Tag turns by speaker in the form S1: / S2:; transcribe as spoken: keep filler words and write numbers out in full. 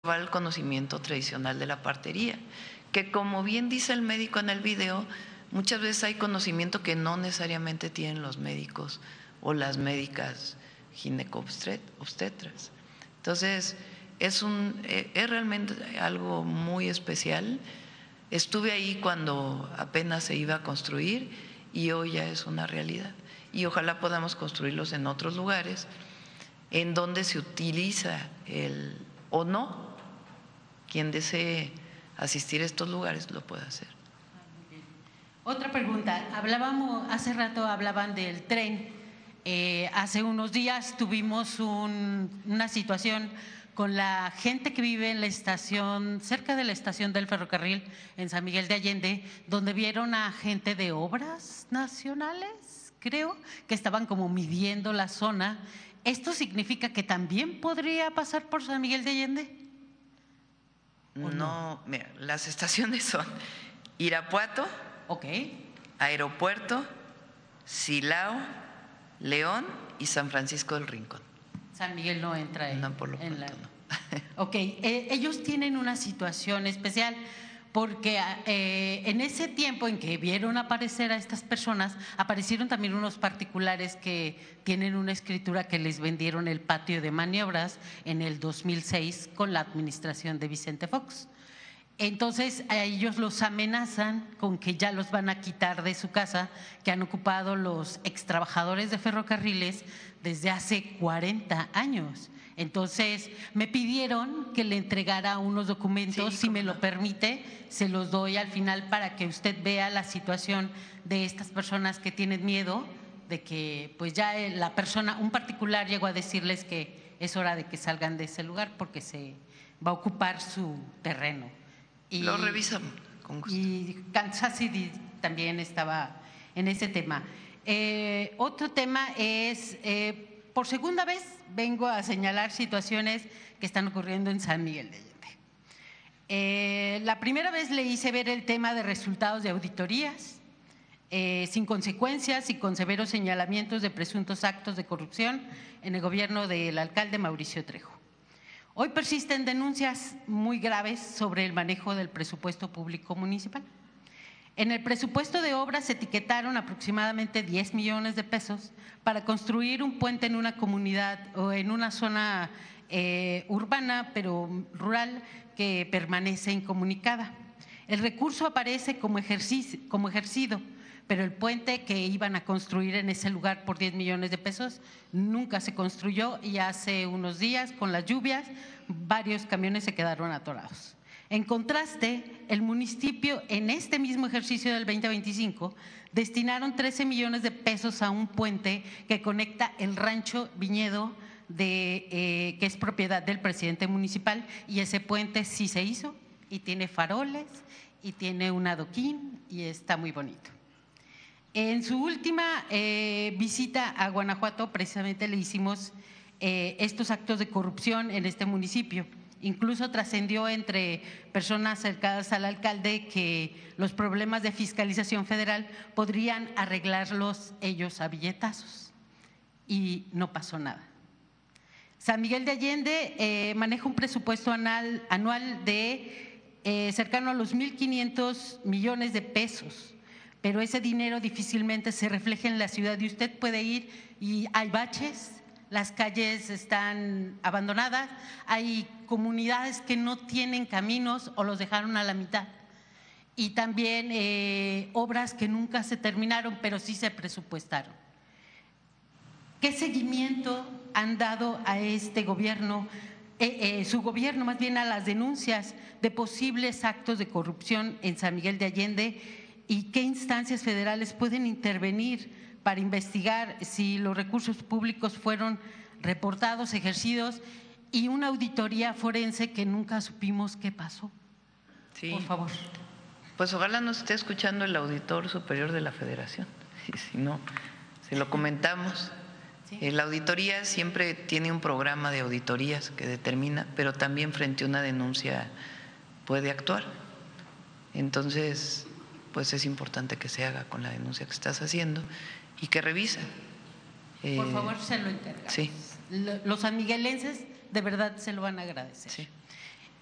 S1: va el conocimiento tradicional de la partería, que como bien dice el médico en el video, muchas veces hay conocimiento que no necesariamente tienen los médicos o las médicas ginecobstetras. Entonces, es, un, es realmente algo muy especial. Estuve ahí cuando apenas se iba a construir y hoy ya es una realidad. Y ojalá podamos construirlos en otros lugares en donde se utiliza el o no, quien desee asistir a estos lugares lo puede hacer.
S2: Otra pregunta, hablábamos, hace rato hablaban del tren, eh, hace unos días tuvimos un, una situación con la gente que vive en la estación, cerca de la estación del ferrocarril en San Miguel de Allende, donde vieron a gente de Obras Nacionales, creo, que estaban como midiendo la zona. ¿Esto significa que también podría pasar por San Miguel de Allende?
S1: No, no, mira, las estaciones son Irapuato,
S2: okay,
S1: Aeropuerto, Silao, León y San Francisco del Rincón.
S2: San Miguel no entra en,
S1: no, por lo
S2: en
S1: pronto,
S2: la…
S1: no.
S2: Ok, eh, ellos tienen una situación especial porque eh, en ese tiempo en que vieron aparecer a estas personas, aparecieron también unos particulares que tienen una escritura que les vendieron el patio de maniobras en el dos mil seis con la administración de Vicente Fox. Entonces a ellos los amenazan con que ya los van a quitar de su casa, que han ocupado los extrabajadores de ferrocarriles desde hace cuarenta años. Entonces me pidieron que le entregara unos documentos, sí, si me lo permite, se los doy al final para que usted vea la situación de estas personas que tienen miedo de que pues ya la persona, un particular llegó a decirles que es hora de que salgan de ese lugar porque se va a ocupar su terreno.
S1: Y, lo revisamos con gusto.
S2: Y Kansas City también estaba en ese tema. Eh, otro tema es… Eh, por segunda vez vengo a señalar situaciones que están ocurriendo en San Miguel de Allende. Eh, la primera vez le hice ver el tema de resultados de auditorías, eh, sin consecuencias y con severos señalamientos de presuntos actos de corrupción en el gobierno del alcalde Mauricio Trejo. Hoy persisten denuncias muy graves sobre el manejo del presupuesto público municipal. En el presupuesto de obras se etiquetaron aproximadamente diez millones de pesos para construir un puente en una comunidad o en una zona eh, urbana, pero rural, que permanece incomunicada. El recurso aparece como, como ejercido, pero el puente que iban a construir en ese lugar por diez millones de pesos nunca se construyó y hace unos días, con las lluvias, varios camiones se quedaron atorados. En contraste, el municipio en este mismo ejercicio del veinte veinticinco destinaron trece millones de pesos a un puente que conecta el rancho Viñedo, de, eh, que es propiedad del presidente municipal, y ese puente sí se hizo y tiene faroles y tiene un adoquín y está muy bonito. En su última eh, visita a Guanajuato, precisamente le hicimos eh, estos actos de corrupción en este municipio. Incluso trascendió entre personas cercanas al alcalde que los problemas de fiscalización federal podrían arreglarlos ellos a billetazos y no pasó nada. San Miguel de Allende eh, maneja un presupuesto anual, anual de eh, cercano a los mil quinientos millones de pesos, pero ese dinero difícilmente se refleja en la ciudad y usted puede ir y hay baches. Las calles están abandonadas, hay comunidades que no tienen caminos o los dejaron a la mitad y también eh, obras que nunca se terminaron pero sí se presupuestaron. ¿Qué seguimiento han dado a este gobierno, eh, eh, su gobierno más bien a las denuncias de posibles actos de corrupción en San Miguel de Allende y qué instancias federales pueden intervenir para investigar si los recursos públicos fueron reportados, ejercidos y una auditoría forense que nunca supimos qué pasó?
S1: Sí.
S2: Por favor.
S1: Pues ojalá nos esté escuchando el auditor superior de la Federación, y si no, se lo comentamos. Sí. La auditoría siempre tiene un programa de auditorías que determina, pero también frente a una denuncia puede actuar. Entonces, pues es importante que se haga con la denuncia que estás haciendo y que revisa.
S2: Por favor, se lo encargamos.
S1: Sí.
S2: Los sanmiguelenses de verdad se lo van a agradecer.
S1: Sí.